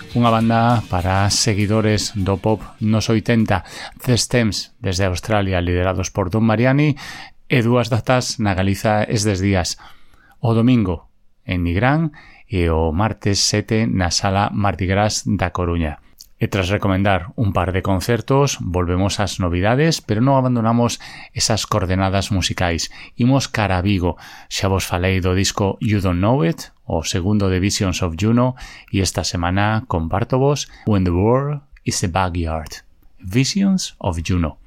Unha banda para seguidores do pop nos 80, The Stems desde Australia, liderados por Don Mariani, e 2 datas na Galiza estes días. O domingo en Nigrán e o martes 7 na Sala Mardi Gras da Coruña. E tras recomendar un par de concertos, volvemos ás novidades, pero non abandonamos esas coordenadas musicais. Imos cara a Vigo. Xa vos falei do disco You Don't Know It, o segundo de Visions of Juno, e esta semana comparto vos When the World is a Backyard. Visions of Juno.